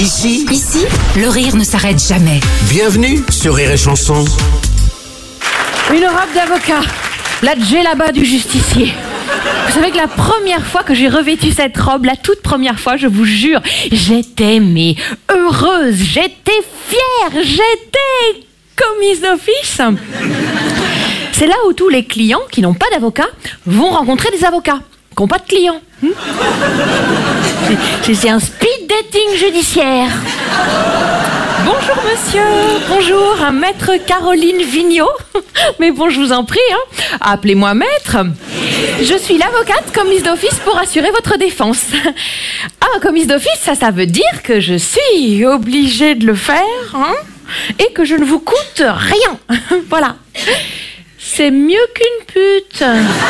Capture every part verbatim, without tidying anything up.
Ici, Ici, le rire ne s'arrête jamais. bienvenue sur Rire et Chanson. Une robe d'avocat, la djellaba du justicier. Vous savez que la première fois que j'ai revêtu cette robe, la toute première fois, je vous jure, j'étais mais heureuse, j'étais fière, j'étais commise d'office. C'est là où tous les clients qui n'ont pas d'avocat vont rencontrer des avocats qui n'ont pas de clients. Hmm c'est, c'est un speed dating judiciaire. Bonjour monsieur, bonjour, maître Caroline Vigneault. Mais bon, je vous en prie, hein, appelez-moi maître. Je suis l'avocate commise d'office pour assurer votre défense. Ah, commise d'office, ça, ça veut dire que je suis obligée de le faire, hein, et que je ne vous coûte rien. Voilà. C'est mieux qu'une pute.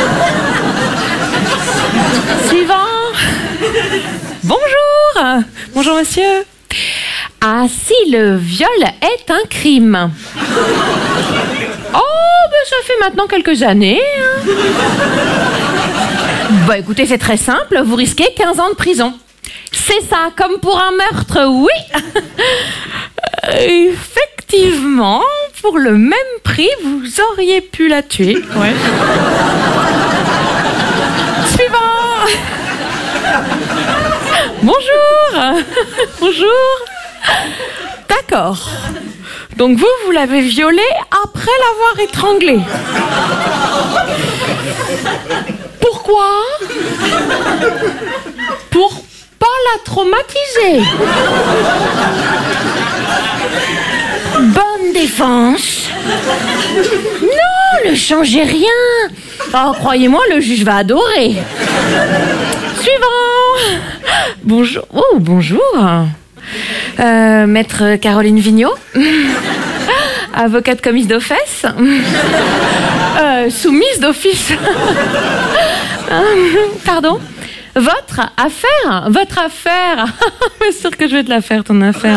Suivant. Bonjour. Bonjour monsieur. Ah, si le viol est un crime. Oh, ben ça fait maintenant quelques années. Hein. Bah écoutez, c'est très simple, vous risquez quinze ans de prison. C'est ça, comme pour un meurtre, oui. Effectivement, pour le même prix, vous auriez pu la tuer. Ouais. Suivant. Bonjour. Bonjour. D'accord. Donc vous, vous l'avez violée après l'avoir étranglée. Pourquoi ? Pour pas la traumatiser. Bonne défense. Non, ne changez rien. Oh, croyez-moi, le juge va adorer. Suivant. Bonjour. Oh, bonjour. Euh, maître Caroline Vigneault. Avocate commise d'office. Euh, soumise d'office. Pardon. Votre affaire. Votre affaire. C'est sûr que je vais te la faire, ton affaire.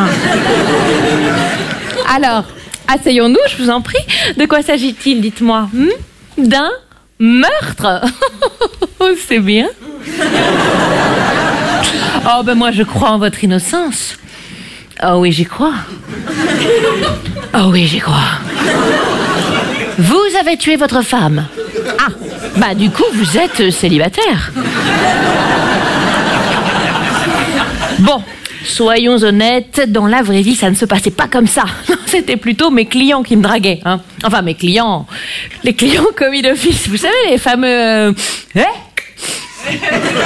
Alors, asseyons-nous, je vous en prie. De quoi s'agit-il, dites-moi? hmm D'un meurtre. C'est bien. Oh, ben moi, je crois en votre innocence. Oh oui, j'y crois. Oh oui, j'y crois. Vous avez tué votre femme. Ah, bah du coup, vous êtes célibataire. Bon, soyons honnêtes, dans la vraie vie, ça ne se passait pas comme ça. C'était plutôt mes clients qui me draguaient. Hein. Enfin, mes clients, les clients commis d'office. Vous savez, les fameux... Euh... Eh Eh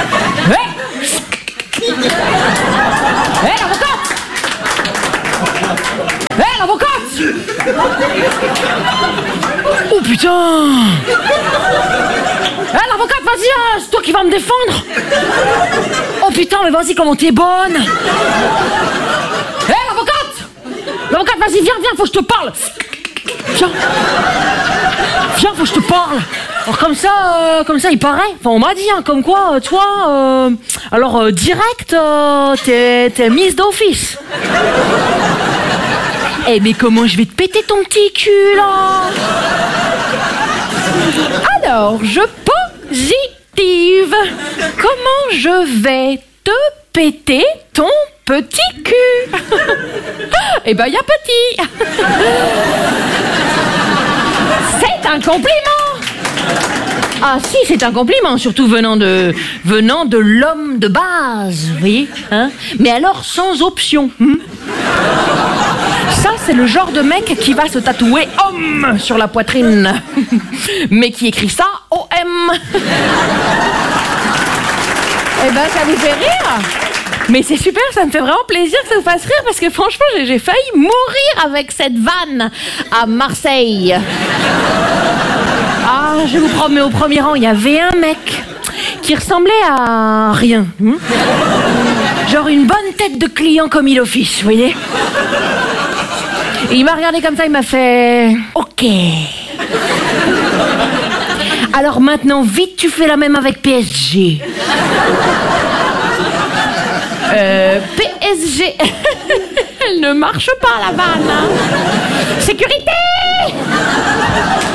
Eh, l'avocate Eh, l'avocate Oh putain Eh, l'avocate, vas-y, hein, c'est toi qui vas me défendre. Oh putain, mais vas-y, comment t'es bonne. Eh, l'avocate L'avocate, vas-y, viens, viens, faut que je te parle. Viens Viens, faut que je te parle. Alors comme ça, euh, comme ça, il paraît. Enfin, on m'a dit, hein, comme quoi, euh, toi, euh, alors euh, direct, euh, t'es, t'es mise d'office. Eh mais comment je vais te péter ton petit cul là? Alors, je positive. Comment je vais te péter ton petit cul? Eh ben, y a petit. C'est un compliment. Ah si, c'est un compliment, surtout venant de venant de l'homme de base, vous voyez, hein. Mais alors sans option. Hmm Ça, c'est le genre de mec qui va se tatouer homme sur la poitrine, mais qui écrit ça O M. Eh ben, ça vous fait rire? Mais c'est super, ça me fait vraiment plaisir que ça vous fasse rire, parce que franchement, j'ai, j'ai failli mourir avec cette vanne à Marseille. Ah, je vous promets, au premier rang, il y avait un mec qui ressemblait à rien. Hmm Genre une bonne tête de client commis d'office, vous voyez. Et il m'a regardé comme ça, il m'a fait... Ok. Alors maintenant, vite, tu fais la même avec P S G. Euh, P S G. Elle ne marche pas, la vanne. Hein. Sécurité!